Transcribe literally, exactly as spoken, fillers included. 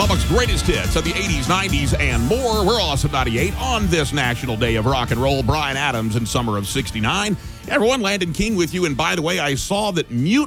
Lubbock's greatest hits of the eighties, nineties, and more. We're Awesome ninety-eight on this National Day of Rock and Roll. Bryan Adams in summer of sixty-nine. Everyone, Landon King with you. And by the way, I saw that Mute